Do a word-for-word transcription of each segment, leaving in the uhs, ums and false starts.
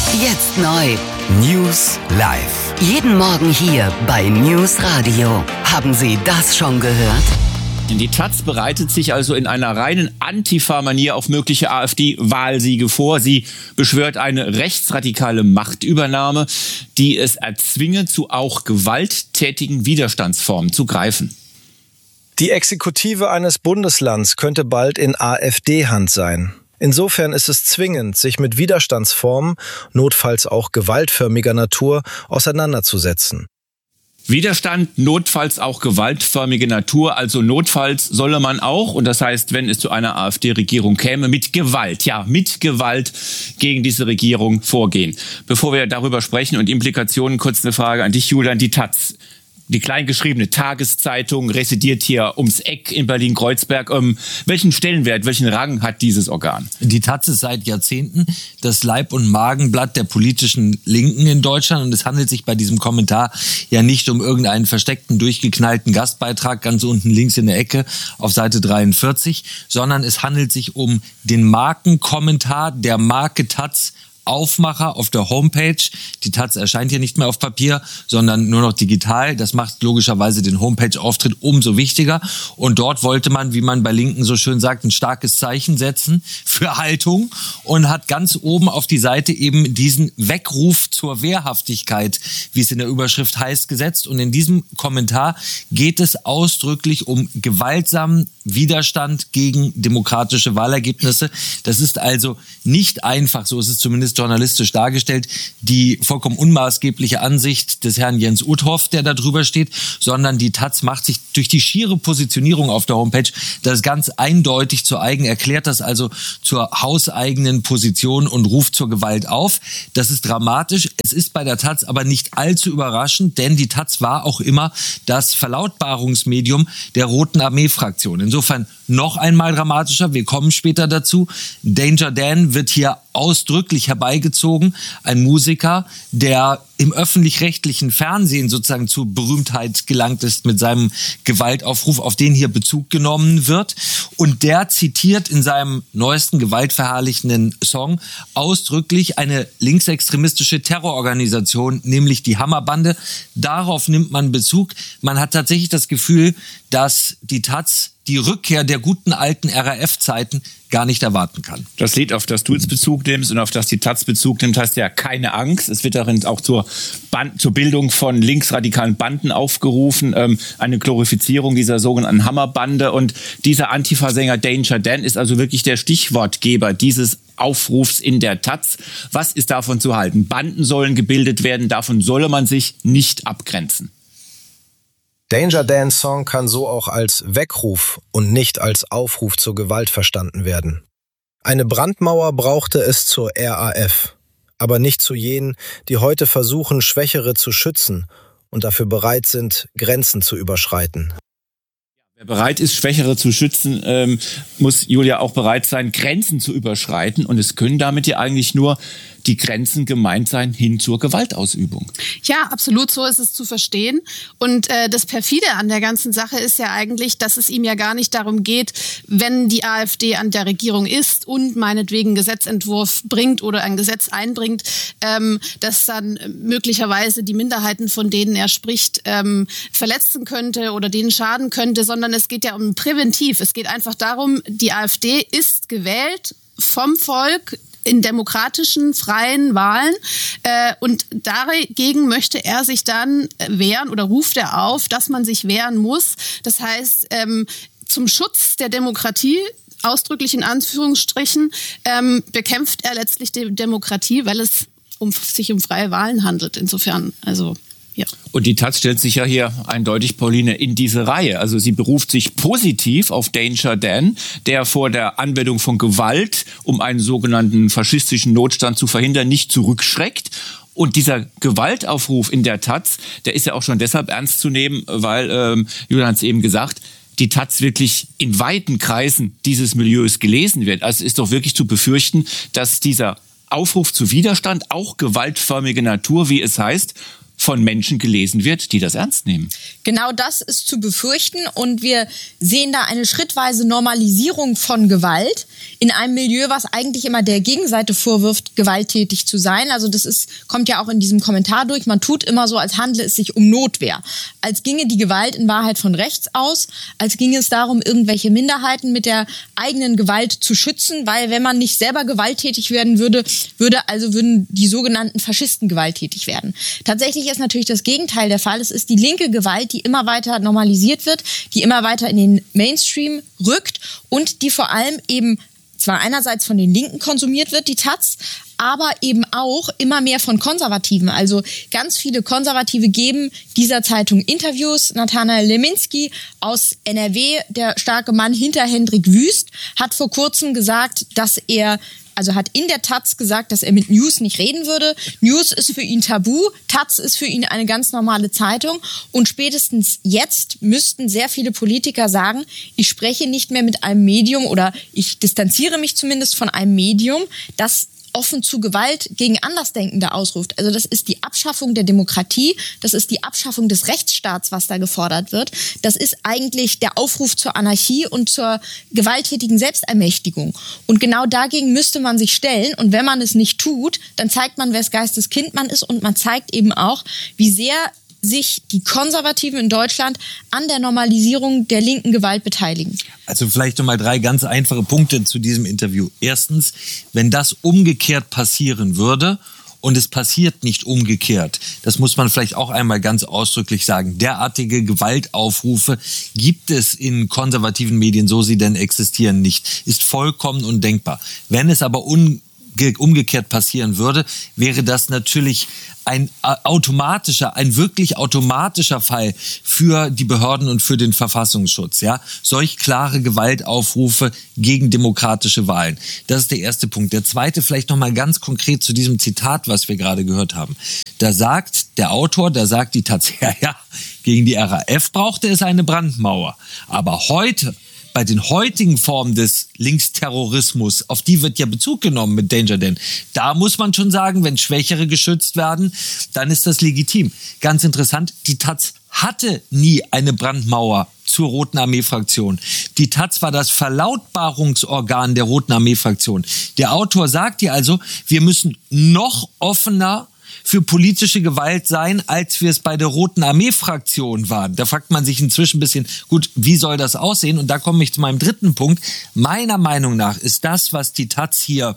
Jetzt neu. News live. Jeden Morgen hier bei News Radio. Haben Sie das schon gehört? Die Taz bereitet sich also in einer reinen Antifa-Manier auf mögliche AfD-Wahlsiege vor. Sie beschwört eine rechtsradikale Machtübernahme, die es erzwinge, zu auch gewalttätigen Widerstandsformen zu greifen. Die Exekutive eines Bundeslands könnte bald in AfD-Hand sein. Insofern ist es zwingend, sich mit Widerstandsformen, notfalls auch gewaltförmiger Natur, auseinanderzusetzen. Widerstand, notfalls auch gewaltförmige Natur, also notfalls solle man auch, und das heißt, wenn es zu einer AfD-Regierung käme, mit Gewalt, ja, mit Gewalt gegen diese Regierung vorgehen. Bevor wir darüber sprechen und Implikationen, kurz eine Frage an dich, Julian. Die Taz, die kleingeschriebene Tageszeitung, residiert hier ums Eck in Berlin-Kreuzberg. Ähm, welchen Stellenwert, welchen Rang hat dieses Organ? Die Taz ist seit Jahrzehnten das Leib- und Magenblatt der politischen Linken in Deutschland. Und es handelt sich bei diesem Kommentar ja nicht um irgendeinen versteckten, durchgeknallten Gastbeitrag ganz unten links in der Ecke auf Seite dreiundvierzig, sondern es handelt sich um den Markenkommentar der Marke Taz, Aufmacher auf der Homepage. Die Taz erscheint hier nicht mehr auf Papier, sondern nur noch digital. Das macht logischerweise den Homepage-Auftritt umso wichtiger. Und dort wollte man, wie man bei Linken so schön sagt, ein starkes Zeichen setzen für Haltung und hat ganz oben auf die Seite eben diesen Weckruf zur Wehrhaftigkeit, wie es in der Überschrift heißt, gesetzt. Und in diesem Kommentar geht es ausdrücklich um gewaltsamen Widerstand gegen demokratische Wahlergebnisse. Das ist also nicht einfach, so ist es zumindest journalistisch dargestellt, die vollkommen unmaßgebliche Ansicht des Herrn Jens Uthoff, der da drüber steht, sondern die Taz macht sich durch die schiere Positionierung auf der Homepage das ganz eindeutig zu eigen, erklärt das also zur hauseigenen Position und ruft zur Gewalt auf. Das ist dramatisch. Es ist bei der Taz aber nicht allzu überraschend, denn die Taz war auch immer das Verlautbarungsmedium der Roten Armee-Fraktion. Insofern noch einmal dramatischer. Wir kommen später dazu. Danger Dan wird hier ausdrücklich herbeigezogen. Ein Musiker, der im öffentlich-rechtlichen Fernsehen sozusagen zur Berühmtheit gelangt ist mit seinem Gewaltaufruf, auf den hier Bezug genommen wird. Und der zitiert in seinem neuesten gewaltverherrlichenden Song ausdrücklich eine linksextremistische Terrororganisation, nämlich die Hammerbande. Darauf nimmt man Bezug. Man hat tatsächlich das Gefühl, dass die Taz die Rückkehr der guten alten R A F-Zeiten gar nicht erwarten kann. Das Lied, auf das du jetzt Bezug nimmst und auf das die Taz Bezug nimmt, heißt ja keine Angst. Es wird darin auch zur, Band, zur Bildung von linksradikalen Banden aufgerufen, ähm, eine Glorifizierung dieser sogenannten Hammerbande. Und dieser Antifa-Sänger Danger Dan ist also wirklich der Stichwortgeber dieses Aufrufs in der Taz. Was ist davon zu halten? Banden sollen gebildet werden, davon solle man sich nicht abgrenzen. Danger Dan's Song kann so auch als Weckruf und nicht als Aufruf zur Gewalt verstanden werden. Eine Brandmauer brauchte es zur R A F, aber nicht zu jenen, die heute versuchen, Schwächere zu schützen und dafür bereit sind, Grenzen zu überschreiten. Wer bereit ist, Schwächere zu schützen, ähm, muss Julia auch bereit sein, Grenzen zu überschreiten. Und es können damit ja eigentlich nur die Grenzen gemeint sein hin zur Gewaltausübung. Ja, absolut, so ist es zu verstehen. Und äh, das Perfide an der ganzen Sache ist ja eigentlich, dass es ihm ja gar nicht darum geht, wenn die AfD an der Regierung ist und meinetwegen einen Gesetzentwurf bringt oder ein Gesetz einbringt, ähm, dass dann möglicherweise die Minderheiten, von denen er spricht, ähm, verletzen könnte oder denen schaden könnte, sondern es geht ja um präventiv. Es geht einfach darum, die AfD ist gewählt vom Volk in demokratischen, freien Wahlen. Äh, und dagegen möchte er sich dann wehren oder ruft er auf, dass man sich wehren muss. Das heißt, ähm, zum Schutz der Demokratie, ausdrücklich in Anführungsstrichen, ähm, bekämpft er letztlich die Demokratie, weil es um, sich um freie Wahlen handelt. Insofern, also... Ja. Und die Taz stellt sich ja hier eindeutig, Pauline, in diese Reihe. Also sie beruft sich positiv auf Danger Dan, der vor der Anwendung von Gewalt, um einen sogenannten faschistischen Notstand zu verhindern, nicht zurückschreckt. Und dieser Gewaltaufruf in der Taz, der ist ja auch schon deshalb ernst zu nehmen, weil, ähm, Julian hat es eben gesagt, die Taz wirklich in weiten Kreisen dieses Milieus gelesen wird. Also es ist doch wirklich zu befürchten, dass dieser Aufruf zu Widerstand, auch gewaltförmige Natur, wie es heißt, von Menschen gelesen wird, die das ernst nehmen. Genau das ist zu befürchten und wir sehen da eine schrittweise Normalisierung von Gewalt in einem Milieu, was eigentlich immer der Gegenseite vorwirft, gewalttätig zu sein. Also das ist, kommt ja auch in diesem Kommentar durch. Man tut immer so, als handle es sich um Notwehr. Als ginge die Gewalt in Wahrheit von rechts aus, als ginge es darum, irgendwelche Minderheiten mit der eigenen Gewalt zu schützen, weil wenn man nicht selber gewalttätig werden würde, würde also würden die sogenannten Faschisten gewalttätig werden. Tatsächlich ist natürlich das Gegenteil der Fall. Es ist die linke Gewalt, die immer weiter normalisiert wird, die immer weiter in den Mainstream rückt und die vor allem eben zwar einerseits von den Linken konsumiert wird, die Taz, aber eben auch immer mehr von Konservativen. Also ganz viele Konservative geben dieser Zeitung Interviews. Nathanael Leminski aus N R W, der starke Mann hinter Hendrik Wüst, hat vor kurzem gesagt, dass er Also hat in der Taz gesagt, dass er mit News nicht reden würde. News ist für ihn tabu, Taz ist für ihn eine ganz normale Zeitung. Und spätestens jetzt müssten sehr viele Politiker sagen, ich spreche nicht mehr mit einem Medium oder ich distanziere mich zumindest von einem Medium, das offen zu Gewalt gegen Andersdenkende ausruft. Also das ist die Abschaffung der Demokratie, das ist die Abschaffung des Rechtsstaats, was da gefordert wird. Das ist eigentlich der Aufruf zur Anarchie und zur gewalttätigen Selbstermächtigung. Und genau dagegen müsste man sich stellen. Und wenn man es nicht tut, dann zeigt man, wes Geistes Kind man ist und man zeigt eben auch, wie sehr sich die Konservativen in Deutschland an der Normalisierung der linken Gewalt beteiligen. Also vielleicht nochmal drei ganz einfache Punkte zu diesem Interview. Erstens, wenn das umgekehrt passieren würde und es passiert nicht umgekehrt, das muss man vielleicht auch einmal ganz ausdrücklich sagen, derartige Gewaltaufrufe gibt es in konservativen Medien, so sie denn existieren, nicht. Ist vollkommen undenkbar. Wenn es aber un umgekehrt passieren würde, wäre das natürlich ein automatischer, ein wirklich automatischer Fall für die Behörden und für den Verfassungsschutz. Ja, solch klare Gewaltaufrufe gegen demokratische Wahlen. Das ist der erste Punkt. Der zweite vielleicht noch mal ganz konkret zu diesem Zitat, was wir gerade gehört haben. Da sagt der Autor, da sagt die Taz, ja, ja, gegen die R A F brauchte es eine Brandmauer. Aber heute, bei den heutigen Formen des Linksterrorismus, auf die wird ja Bezug genommen mit Danger Dan. Da muss man schon sagen, wenn Schwächere geschützt werden, dann ist das legitim. Ganz interessant, die Taz hatte nie eine Brandmauer zur Roten Armee-Fraktion. Die Taz war das Verlautbarungsorgan der Roten Armee-Fraktion. Der Autor sagt ja also, wir müssen noch offener für politische Gewalt sein, als wir es bei der Roten Armee-Fraktion waren. Da fragt man sich inzwischen ein bisschen, gut, wie soll das aussehen? Und da komme ich zu meinem dritten Punkt. Meiner Meinung nach ist das, was die Taz hier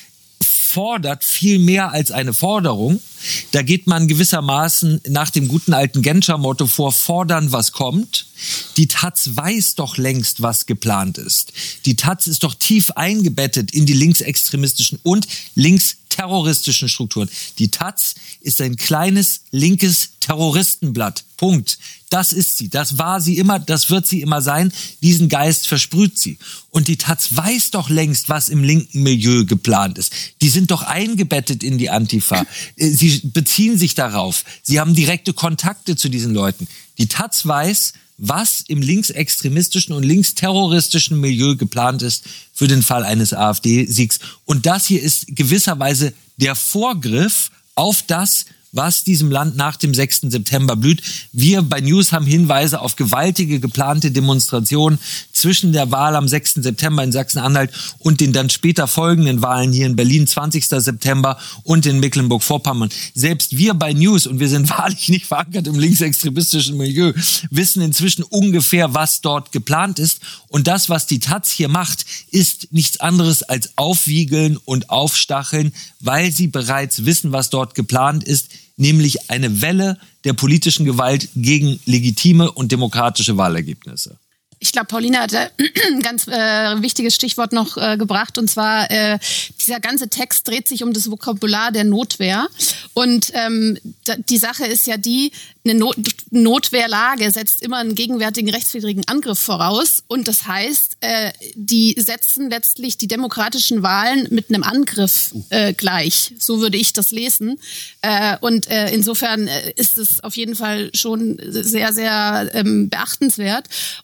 fordert, viel mehr als eine Forderung. Da geht man gewissermaßen nach dem guten alten Genscher-Motto vor, fordern, was kommt. Die Taz weiß doch längst, was geplant ist. Die Taz ist doch tief eingebettet in die linksextremistischen und linksterroristischen Strukturen. Die Taz ist ein kleines linkes Terroristenblatt. Punkt. Das ist sie. Das war sie immer. Das wird sie immer sein. Diesen Geist versprüht sie. Und die Taz weiß doch längst, was im linken Milieu geplant ist. Die sind doch eingebettet in die Antifa. Sie beziehen sich darauf. Sie haben direkte Kontakte zu diesen Leuten. Die Taz weiß, was im linksextremistischen und linksterroristischen Milieu geplant ist für den Fall eines AfD-Siegs. Und das hier ist gewisserweise der Vorgriff auf das, was diesem Land nach dem sechsten September blüht. Wir bei News haben Hinweise auf gewaltige geplante Demonstrationen zwischen der Wahl am sechsten September in Sachsen-Anhalt und den dann später folgenden Wahlen hier in Berlin, zwanzigsten September und in Mecklenburg-Vorpommern. Selbst wir bei News, und wir sind wahrlich nicht verankert im linksextremistischen Milieu, wissen inzwischen ungefähr, was dort geplant ist. Und das, was die Taz hier macht, ist nichts anderes als aufwiegeln und aufstacheln, weil sie bereits wissen, was dort geplant ist, nämlich eine Welle der politischen Gewalt gegen legitime und demokratische Wahlergebnisse. Ich glaube, Paulina hat ein ganz äh, wichtiges Stichwort noch äh, gebracht, und zwar äh, dieser ganze Text dreht sich um das Vokabular der Notwehr. Und ähm, die Sache ist ja die, eine Not- Notwehrlage setzt immer einen gegenwärtigen rechtswidrigen Angriff voraus. Und das heißt, äh, die setzen letztlich die demokratischen Wahlen mit einem Angriff äh, gleich. So würde ich das lesen. Äh, und äh, insofern ist es auf jeden Fall schon sehr, sehr ähm, beachtenswert. Und auch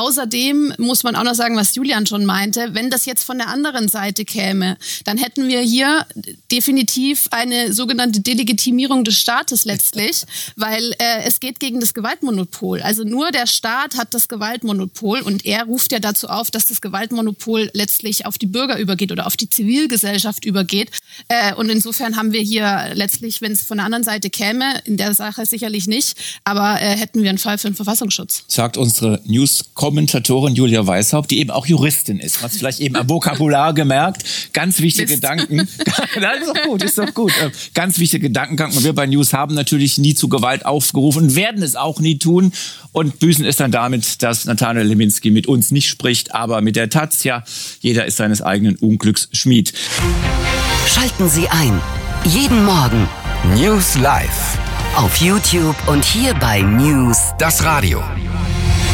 außerdem muss man auch noch sagen, was Julian schon meinte, wenn das jetzt von der anderen Seite käme, dann hätten wir hier definitiv eine sogenannte Delegitimierung des Staates letztlich, weil äh, es geht gegen das Gewaltmonopol. Also nur der Staat hat das Gewaltmonopol und er ruft ja dazu auf, dass das Gewaltmonopol letztlich auf die Bürger übergeht oder auf die Zivilgesellschaft übergeht. Äh, und insofern haben wir hier letztlich, wenn es von der anderen Seite käme, in der Sache sicherlich nicht, aber äh, hätten wir einen Fall für den Verfassungsschutz. Sagt unsere News-Kommentatorin Julia Weishaupt, die eben auch Juristin ist. Hast vielleicht eben am Vokabular gemerkt. Ganz wichtige Mist. Gedanken. Das ist doch gut, ist doch gut. Ganz wichtige Gedankengang. Und wir bei News haben natürlich nie zu Gewalt aufgerufen, werden es auch nie tun und büßen es dann damit, dass Nathanael Lewinsky mit uns nicht spricht, aber mit der Taz. Ja, jeder ist seines eigenen Unglücks Schmied. Schalten Sie ein. Jeden Morgen News Live. auf YouTube und hier bei News. Das Radio.